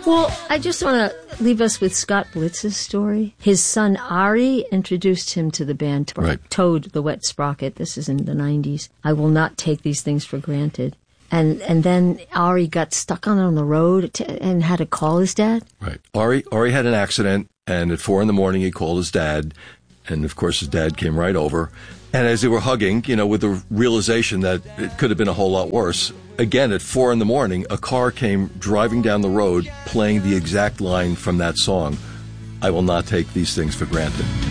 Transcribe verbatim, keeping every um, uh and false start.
Well, I just want to leave us with Scott Blitz's story. His son Ari introduced him to the band, Right. Toad the Wet Sprocket. This is in the nineties. I will not take these things for granted. And and then Ari got stuck on on the road to, and had to call his dad. Right. Ari Ari had an accident, and at four in the morning he called his dad, and of course his dad came right over. And as they were hugging, you know, with the realization that it could have been a whole lot worse, again at four in the morning, a car came driving down the road playing the exact line from that song, "I will not take these things for granted."